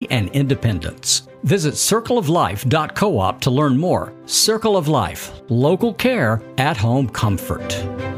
and independence. Visit circleoflife.coop to learn more. Circle of Life, local care, at-home comfort.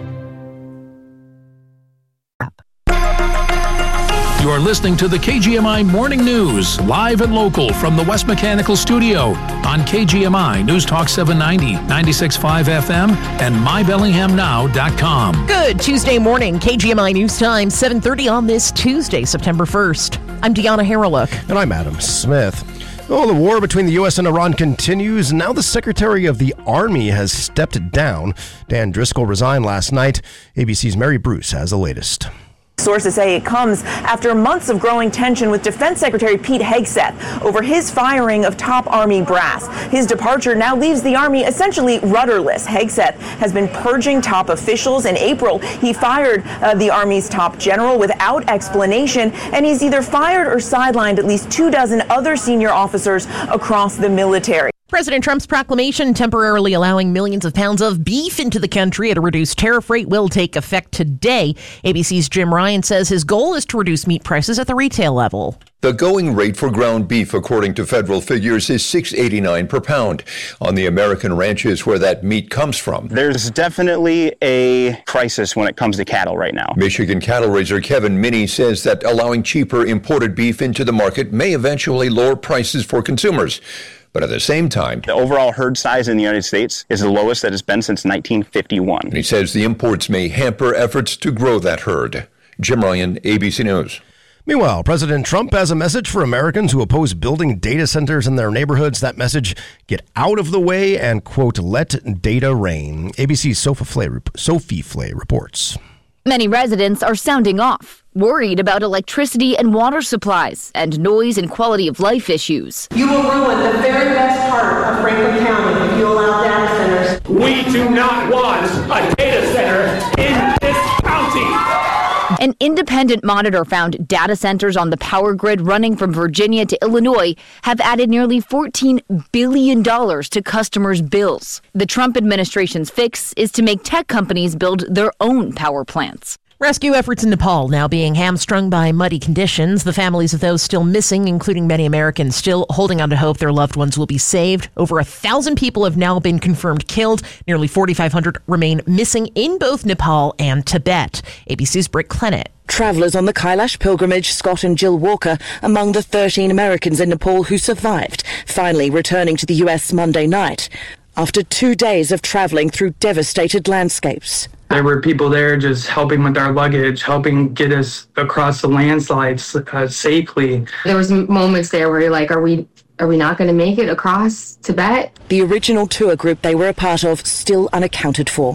You are listening to the KGMI Morning News, live and local from the West Mechanical Studio on KGMI News Talk 790, 96.5 FM, and mybellinghamnow.com. Good Tuesday morning, KGMI News Time, 7:30 on this Tuesday, September 1st. I'm Deanna Harreluk. And I'm Adam Smith. Oh, the war between the U.S. and Iran continues. Now the Secretary of the Army has stepped down. Dan Driscoll resigned last night. ABC's Mary Bruce has the latest. Sources say it comes after months of growing tension with Defense Secretary Pete Hegseth over his firing of top Army brass. His departure now leaves the Army essentially rudderless. Hegseth has been purging top officials. In April, he fired the Army's top general without explanation, and he's either fired or sidelined at least 24 other senior officers across the military. President Trump's proclamation temporarily allowing millions of pounds of beef into the country at a reduced tariff rate will take effect today. ABC's Jim Ryan says his goal is to reduce meat prices at the retail level. The going rate for ground beef, according to federal figures, is $6.89 per pound. On the American ranches where that meat comes from, there's definitely a crisis when it comes to cattle right now. Michigan cattle raiser Kevin Minnie says that allowing cheaper imported beef into the market may eventually lower prices for consumers. But at the same time, the overall herd size in the United States is the lowest that it's been since 1951. And he says the imports may hamper efforts to grow that herd. Jim Ryan, ABC News. Meanwhile, President Trump has a message for Americans who oppose building data centers in their neighborhoods. That message, get out of the way and, quote, let data reign. ABC's Sophie Flay reports. Many residents are sounding off, worried about electricity and water supplies and noise and quality of life issues. You will ruin the very best part of Franklin County if you allow data centers. We do not want a data center in this county. An independent monitor found data centers on the power grid running from Virginia to Illinois have added nearly $14 billion to customers' bills. The Trump administration's fix is to make tech companies build their own power plants. Rescue efforts in Nepal now being hamstrung by muddy conditions. The families of those still missing, including many Americans, still holding on to hope their loved ones will be saved. Over 1,000 people have now been confirmed killed. Nearly 4,500 remain missing in both Nepal and Tibet. ABC's Britt Clennett. Travelers on the Kailash pilgrimage, Scott and Jill Walker, among the 13 Americans in Nepal who survived, finally returning to the U.S. Monday night after 2 days of traveling through devastated landscapes. There were people there just helping with our luggage, helping get us across the landslides safely. There was moments there where you're like, are we not going to make it across Tibet? The original tour group they were a part of still unaccounted for.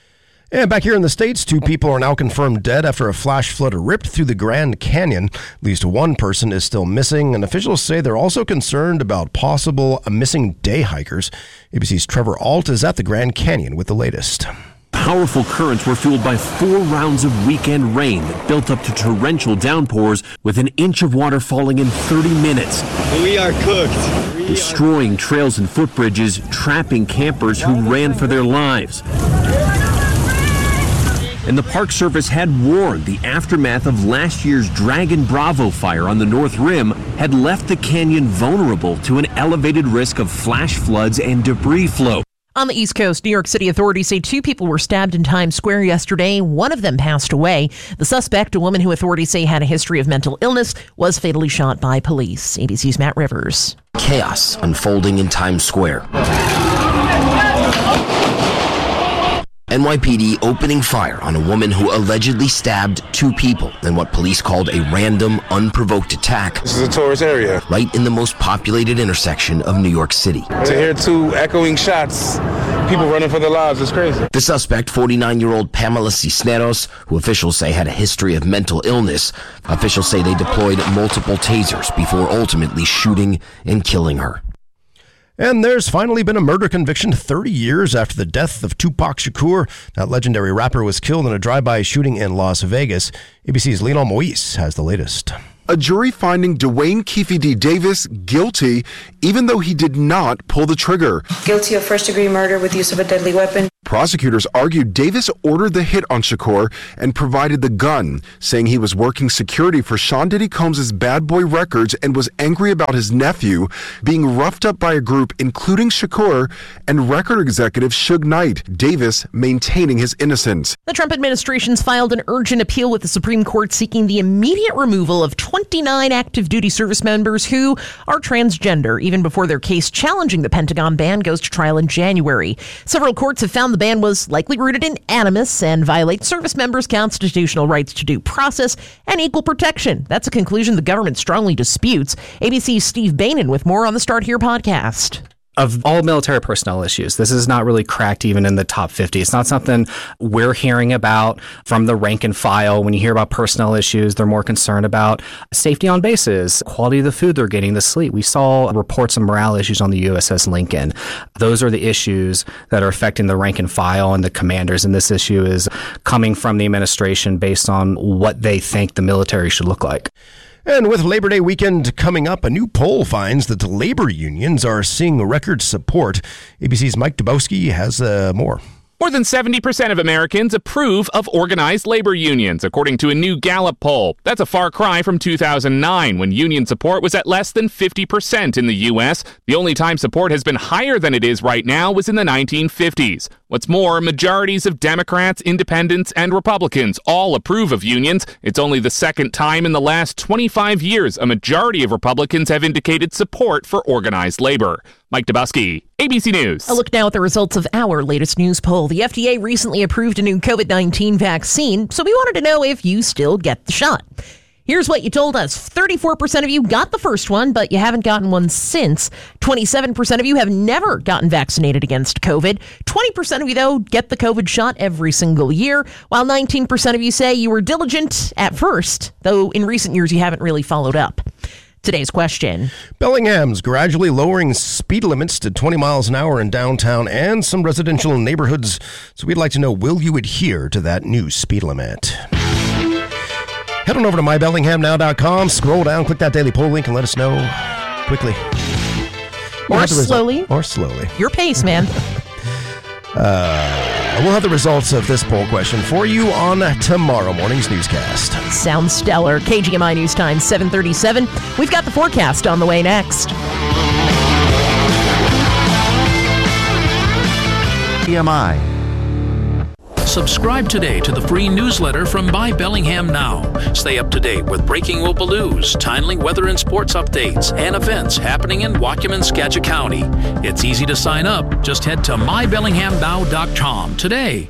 And back here in the States, 2 people are now confirmed dead after a flash flood ripped through the Grand Canyon. At least 1 person is still missing, and officials say they're also concerned about possible missing day hikers. ABC's Trevor Alt is at the Grand Canyon with the latest. Powerful currents were fueled by 4 rounds of weekend rain that built up to torrential downpours with an inch of water falling in 30 minutes. We are cooked. Destroying trails and footbridges, trapping campers who ran for their lives. And the Park Service had warned the aftermath of last year's Dragon Bravo fire on the North Rim had left the canyon vulnerable to an elevated risk of flash floods and debris flow. On the East Coast, New York City authorities say 2 people were stabbed in Times Square yesterday. 1 of them passed away. The suspect, a woman who authorities say had a history of mental illness, was fatally shot by police. ABC's Matt Rivers. Chaos unfolding in Times Square. NYPD opening fire on a woman who allegedly stabbed 2 people in what police called a random, unprovoked attack. This is a tourist area. Right in the most populated intersection of New York City. To hear 2 echoing shots, people running for their lives, is crazy. The suspect, 49-year-old Pamela Cisneros, who officials say had a history of mental illness. Officials say they deployed multiple tasers before ultimately shooting and killing her. And there's finally been a murder conviction 30 years after the death of Tupac Shakur. That legendary rapper was killed in a drive-by shooting in Las Vegas. ABC's Leonel Moise has the latest. A jury finding Dwayne Keefe D. Davis guilty even though he did not pull the trigger. Guilty of first-degree murder with use of a deadly weapon. Prosecutors argued Davis ordered the hit on Shakur and provided the gun, saying he was working security for Sean Diddy Combs' Bad Boy Records and was angry about his nephew being roughed up by a group including Shakur and record executive Suge Knight, Davis maintaining his innocence. The Trump administration's filed an urgent appeal with the Supreme Court seeking the immediate removal of 29 active duty service members who are transgender, even before their case challenging the Pentagon ban goes to trial in January. Several courts have found the ban was likely rooted in animus and violates service members' constitutional rights to due process and equal protection. That's a conclusion the government strongly disputes. ABC's Steve Bainan with more on the Start Here podcast. Of all military personnel issues, this is not really cracked even in the top 50. It's not something we're hearing about from the rank and file. When you hear about personnel issues, they're more concerned about safety on bases, quality of the food they're getting, the sleep. We saw reports of morale issues on the USS Lincoln. Those are the issues that are affecting the rank and file and the commanders. And this issue is coming from the administration based on what they think the military should look like. And with Labor Day weekend coming up, a new poll finds that the labor unions are seeing record support. ABC's Mike Dubowski has more. More than 70% of Americans approve of organized labor unions, according to a new Gallup poll. That's a far cry from 2009, when union support was at less than 50% in the U.S. The only time support has been higher than it is right now was in the 1950s. What's more, majorities of Democrats, Independents, and Republicans all approve of unions. It's only the second time in the last 25 years a majority of Republicans have indicated support for organized labor. Mike Dubowski, ABC News. A look now at the results of our latest news poll. The FDA recently approved a new COVID-19 vaccine, so we wanted to know if you still get the shot. Here's what you told us. 34% of you got the first one, but you haven't gotten one since. 27% of you have never gotten vaccinated against COVID. 20% of you, though, get the COVID shot every single year, while 19% of you say you were diligent at first, though in recent years you haven't really followed up. Today's question. Bellingham's gradually lowering speed limits to 20 miles an hour in downtown and some residential neighborhoods. So we'd like to know, will you adhere to that new speed limit? Head on over to mybellinghamnow.com, scroll down, click that daily poll link, and let us know quickly. Or slowly. Or slowly. Your pace, man. We'll have the results of this poll question for you on tomorrow morning's newscast. Sounds stellar. KGMI News Time, 7:37. We've got the forecast on the way next. KGMI. Subscribe today to the free newsletter from My Bellingham Now. Stay up to date with breaking local news, timely weather and sports updates, and events happening in Waukegan, Skagit County. It's easy to sign up. Just head to mybellinghamnow.com today.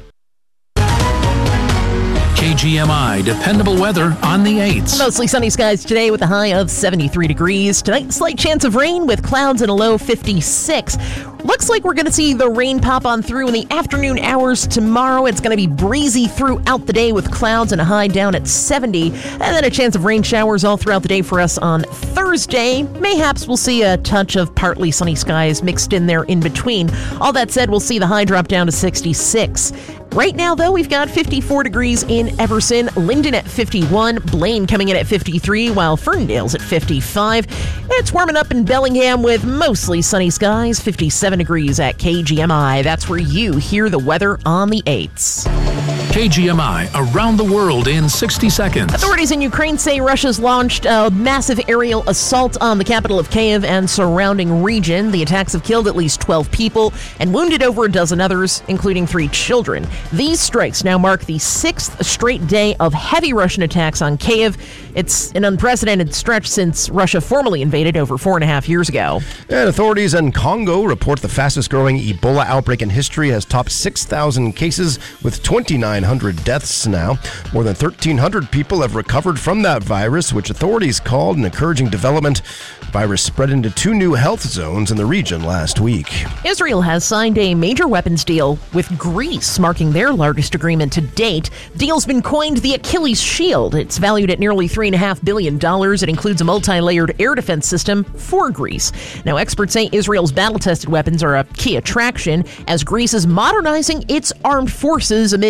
KGMI dependable weather on the 8s. Mostly sunny skies today with a high of 73 degrees. Tonight, slight chance of rain with clouds and a low 56. Looks like we're going to see the rain pop on through in the afternoon hours tomorrow. It's going to be breezy throughout the day with clouds and a high down at 70. And then a chance of rain showers all throughout the day for us on Thursday. Mayhaps we'll see a touch of partly sunny skies mixed in there in between. All that said, we'll see the high drop down to 66. Right now, though, we've got 54 degrees in Everson, Linden at 51, Blaine coming in at 53, while Ferndale's at 55. It's warming up in Bellingham with mostly sunny skies, 57 degrees at KGMI. That's where you hear the weather on the 8s. KGMI around the world in 60 seconds. Authorities in Ukraine say Russia's launched a massive aerial assault on the capital of Kyiv and surrounding region. The attacks have killed at least 12 people and wounded over a dozen others, including 3 children. These strikes now mark the 6th straight day of heavy Russian attacks on Kyiv. It's an unprecedented stretch since Russia formally invaded over 4.5 years ago. And authorities in Congo report the fastest growing Ebola outbreak in history has topped 6,000 cases with 2,900 deaths now. More than 1,300 people have recovered from that virus, which authorities called an encouraging development. The virus spread into 2 new health zones in the region last week. Israel has signed a major weapons deal with Greece, marking their largest agreement to date. The deal's been coined the Achilles Shield. It's valued at nearly $3.5 billion. It includes a multi-layered air defense system for Greece. Now, experts say Israel's battle-tested weapons are a key attraction as Greece is modernizing its armed forces amid regional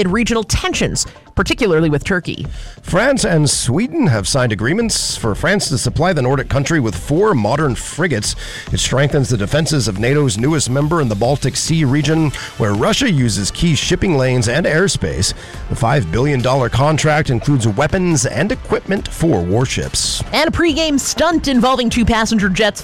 tensions, particularly with Turkey. France and Sweden have signed agreements for France to supply the Nordic country with 4 modern frigates. It strengthens the defenses of NATO's newest member in the Baltic Sea region, where Russia uses key shipping lanes and airspace. The $5 billion contract includes weapons and equipment for warships. And a pregame stunt involving 2 passenger jets